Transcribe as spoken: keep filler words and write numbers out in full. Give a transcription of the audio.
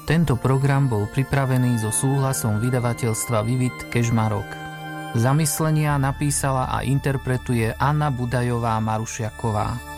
Tento program bol pripravený so súhlasom vydavateľstva Vivid Kežmarok. Zamyslenia napísala a interpretuje Anna Budajová Marušiaková.